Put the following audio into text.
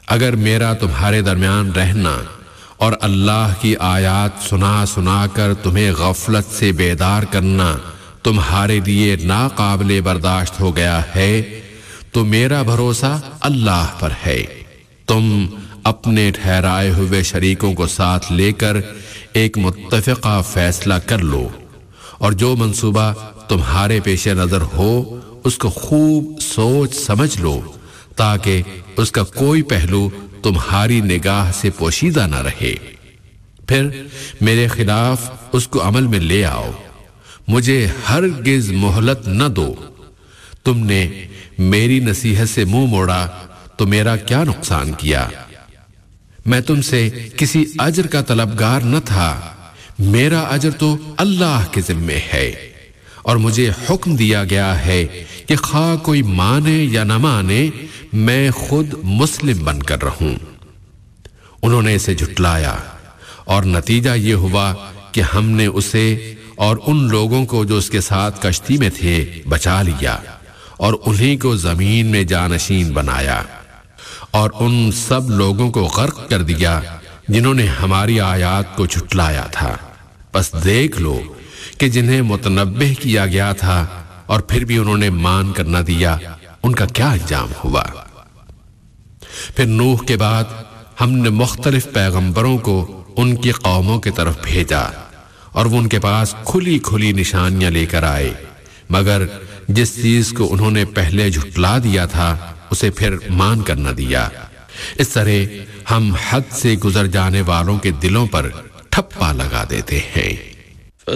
اگر میرا تمہارے درمیان رہنا اور اللہ کی آیات سنا سنا کر تمہیں غفلت سے بیدار کرنا تمہارے لیے ناقابل برداشت ہو گیا ہے تو میرا بھروسہ اللہ پر ہے۔ تم اپنے ٹھہرائے ہوئے شریکوں کو ساتھ لے کر ایک متفقہ فیصلہ کر لو، اور جو منصوبہ تمہارے پیش نظر ہو اس کو خوب سوچ سمجھ لو تاکہ اس کا کوئی پہلو تمہاری نگاہ سے پوشیدہ نہ رہے، پھر میرے خلاف اس کو عمل میں لے آؤ، مجھے ہرگز مہلت نہ دو۔ تم نے میری نصیحت سے منہ موڑا تو میرا کیا نقصان کیا؟ میں تم سے کسی اجر کا طلبگار نہ تھا، میرا اجر تو اللہ کے ذمے ہے، اور مجھے حکم دیا گیا ہے کہ خواہ کوئی مانے یا نہ مانے میں خود مسلم بن کر رہوں۔ انہوں نے اسے جھٹلایا، اور نتیجہ یہ ہوا کہ ہم نے اسے اور ان لوگوں کو جو اس کے ساتھ کشتی میں تھے بچا لیا، اور انہی کو زمین میں جانشین بنایا، اور ان سب لوگوں کو غرق کر دیا جنہوں نے ہماری آیات کو جھٹلایا تھا۔ بس دیکھ لو کہ جنہیں متنبہ کیا گیا تھا اور پھر بھی انہوں نے مان کر نہ دیا، ان کا کیا انجام ہوا۔ پھر نوح کے بعد ہم نے مختلف پیغمبروں کو ان کی قوموں کی طرف بھیجا، اور وہ ان کے پاس کھلی کھلی نشانیاں لے کر آئے، مگر جس چیز کو انہوں نے پہلے جھٹلا دیا تھا اسے پھر مان کر نہ دیا۔ اس طرح ہم حد سے گزر جانے والوں کے دلوں پر ٹھپا لگا دیتے ہیں۔